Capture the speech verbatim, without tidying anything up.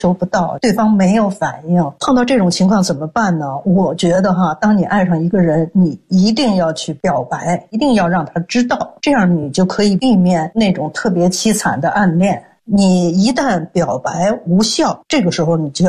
收不到，对方没有反应，碰到这种情况怎么办呢？我觉得哈，当你爱上一个人，你一定要去表白，一定要让他知道，这样你就可以避免那种特别凄惨的暗恋。你一旦表白无效，这个时候你就要